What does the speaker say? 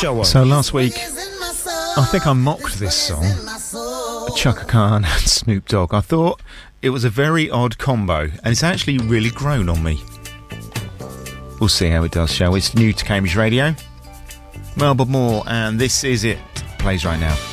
show on. So last week, I think I mocked this song, Chaka Khan and Snoop Dogg. I thought it was a very odd combo, and it's actually really grown on me. We'll see how it does, shall we? It's new to Cambridge Radio. Melba Moore, and This Is It plays right now.